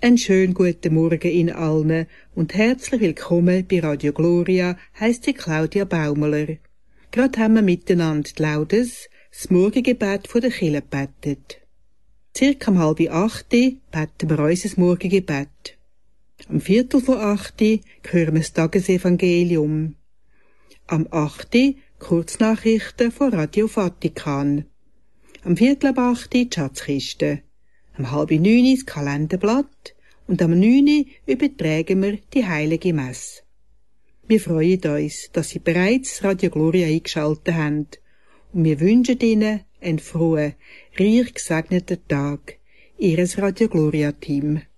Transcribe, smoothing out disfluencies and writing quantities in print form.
Einen schönen guten Morgen Ihnen allen und herzlich willkommen bei Radio Gloria, heisst die Claudia Baumler. Gerade haben wir miteinander die Laudes, das Morgengebet von der Kirche gebetet. Circa um 7:30 beten wir unser Morgengebet. Am 7:45 hören wir das Tagesevangelium. Am 8 Kurznachrichten von Radio Vatikan. Am 7:45 die Schatzkiste. Am 8:30 das Kalenderblatt und am 9 übertragen wir die Heilige Messe. Wir freuen uns, dass Sie bereits Radio Gloria eingeschaltet haben und wir wünschen Ihnen einen frohen, reich gesegneten Tag. Ihres Radio Gloria Team.